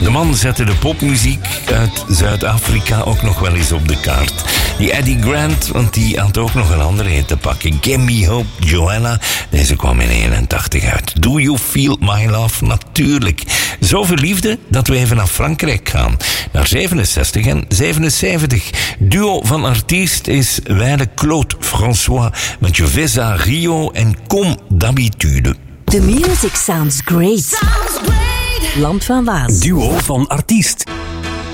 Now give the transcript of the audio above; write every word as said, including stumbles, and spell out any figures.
De man zette de popmuziek uit Zuid-Afrika ook nog wel eens op de kaart. Die Eddie Grant, want die had ook nog een andere hit te pakken. Give Me Hope, Joanna. Deze kwam in eenentachtig uit. Do You Feel My Love? Natuurlijk. Zoveel liefde dat we even naar Frankrijk gaan. Naar zevenenzestig en zevenenzeventig. Duo van artiest is wijle Claude François met Je vais à Rio en Comme d'habitude. The music sounds great. Sounds great. Land van Waas. Duo van artiest.